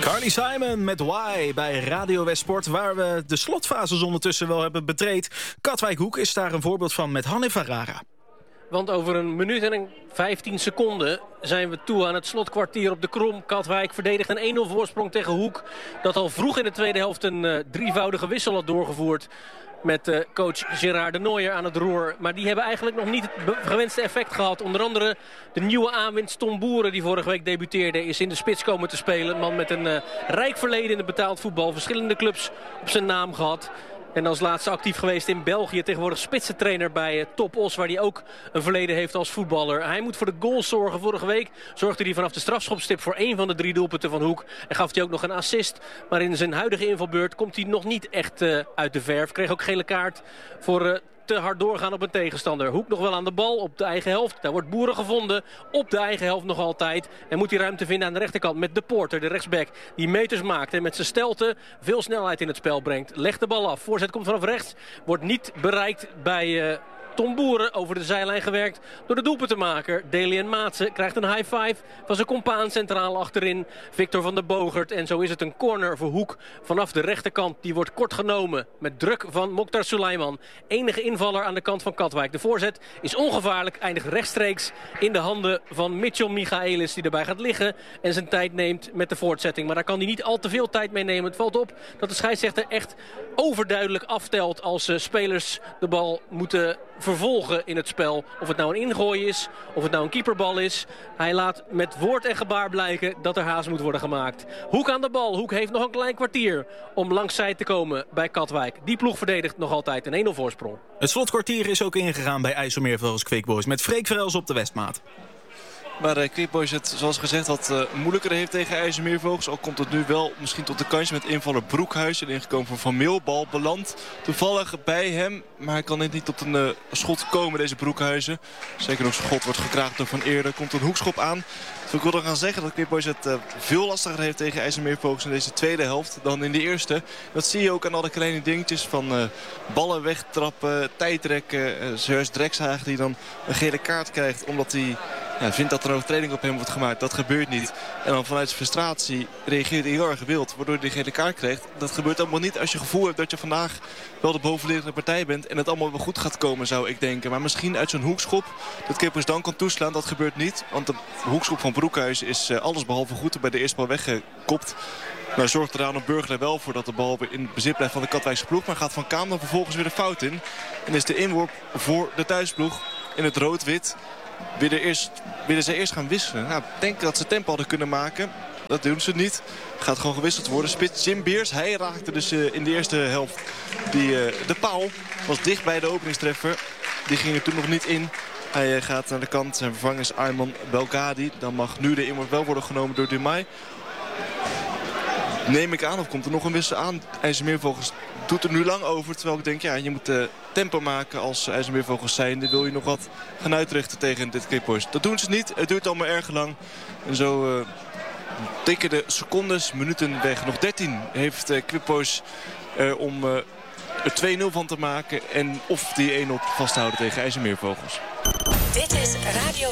Carly Simon met Why bij Radio Westsport, waar we de slotfases ondertussen wel hebben betreed. Katwijk Hoek is daar een voorbeeld van met Hanne Ferrara. Want over een minuut en 15 seconden zijn we toe aan het slotkwartier op de Krom. Katwijk verdedigt een 1-0 voorsprong tegen Hoek. Dat al vroeg in de tweede helft een drievoudige wissel had doorgevoerd. Met coach Gerard de Nooijer aan het roer. Maar die hebben eigenlijk nog niet het gewenste effect gehad. Onder andere de nieuwe aanwinst Tom Boeren, die vorige week debuteerde, is in de spits komen te spelen. Een man met een rijk verleden in het betaald voetbal. Verschillende clubs op zijn naam gehad. En als laatste actief geweest in België. Tegenwoordig spitsentrainer bij Top Os, waar hij ook een verleden heeft als voetballer. Hij moet voor de goals zorgen. Vorige week zorgde hij vanaf de strafschopstip voor 1 van de 3 doelpunten van Hoek. En gaf hij ook nog een assist. Maar in zijn huidige invalbeurt komt hij nog niet echt uit de verf. Kreeg ook gele kaart voor te hard doorgaan op een tegenstander. Hoek nog wel aan de bal op de eigen helft. Daar wordt Boeren gevonden op de eigen helft nog altijd. En moet hij ruimte vinden aan de rechterkant met De Porter, de rechtsback, die meters maakt en met zijn stelte veel snelheid in het spel brengt. Legt de bal af. Voorzet komt vanaf rechts. Wordt niet bereikt bij Tom Boeren, over de zijlijn gewerkt door de doelpuntenmaker. Delian Maatsen krijgt een high five van zijn compaan centraal achterin, Victor van der Bogert. En zo is het een corner voor Hoek vanaf de rechterkant. Die wordt kort genomen met druk van Mokhtar Suleiman. Enige invaller aan de kant van Katwijk. De voorzet is ongevaarlijk, eindigt rechtstreeks in de handen van Mitchell Michaelis, die erbij gaat liggen en zijn tijd neemt met de voortzetting. Maar daar kan hij niet al te veel tijd mee nemen. Het valt op dat de scheidsrechter echt overduidelijk aftelt als spelers de bal moeten vervolgen in het spel. Of het nou een ingooi is, of het nou een keeperbal is. Hij laat met woord en gebaar blijken dat er haast moet worden gemaakt. Hoek aan de bal. Hoek heeft nog een klein kwartier om langs zij te komen bij Katwijk. Die ploeg verdedigt nog altijd een 1-0 voorsprong. Het slotkwartier is ook ingegaan bij IJsselmeervogels Quick Boys met Freek Verels op de Westmaat. Maar Quick Boys het, zoals gezegd, wat moeilijker heeft tegen IJsselmeervogels. Al komt het nu wel misschien tot de kans met invaller Broekhuis. En ingekomen van Van Meel. Bal belandt toevallig bij hem. Maar hij kan net niet tot een schot komen, deze Broekhuizen. Zeker nog zijn schot wordt gekraakt door Van Eerde. Komt een hoekschop aan. Dus ik wil dan gaan zeggen dat Quick Boys het veel lastiger heeft tegen IJsselmeervogels in deze tweede helft dan in de eerste. Dat zie je ook aan alle kleine dingetjes van ballen wegtrappen, tijdrekken. Zeus Drekshagen die dan een gele kaart krijgt omdat hij vindt dat er een overtreding op hem wordt gemaakt. Dat gebeurt niet. En dan vanuit zijn frustratie reageert hij heel erg wild, waardoor hij de gele kaart krijgt. Dat gebeurt allemaal niet als je gevoel hebt dat je vandaag wel de bovenliggende partij bent en het allemaal wel goed gaat komen, zou ik denken. Maar misschien uit zo'n hoekschop dat Quick Boys dan kan toeslaan, dat gebeurt niet. Want de hoekschop van Broekhuis is allesbehalve goed bij de eerste bal weggekopt. Nou zorgt er aan op Burger er wel voor dat de bal weer in bezit blijft van de Katwijkse ploeg. Maar gaat Van Kaam dan vervolgens weer de fout in. En is de inworp voor de thuisploeg in het rood-wit. Willen ze eerst gaan wisselen? Nou, ik denk dat ze tempo hadden kunnen maken. Dat doen ze niet. Gaat gewoon gewisseld worden. Spits Jim Beers. Hij raakte dus in de eerste helft de paal. Was dicht bij de openingstreffer. Die ging er toen nog niet in. Hij gaat naar de kant. Zijn vervanger is Ayman Belgadi. Dan mag nu de inworp wel worden genomen door Dumay. Neem ik aan, of komt er nog een wissel aan? IJsselmeervogels doet er nu lang over. Terwijl ik denk, je moet tempo maken als IJsselmeervogels zijn. Dan wil je nog wat gaan uitrichten tegen dit Quick Boys. Dat doen ze niet. Het duurt allemaal erg lang. En zo tikken de secondes, minuten weg. Nog 13 heeft Quick Boys om er 2-0 van te maken. En of die 1-0 vasthouden tegen IJsselmeervogels. Dit is Radio